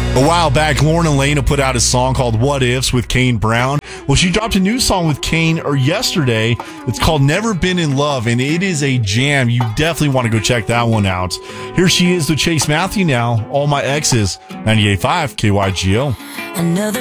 A while back, Lauren Elena put out a song called What Ifs with Kane Brown. Well, she dropped a new song with Kane yesterday. It's called Never Been in Love, and it is a jam. You definitely want to go check that one out. Here she is with Chase Matthew now, All My Exes, 98.5 KYGO. Another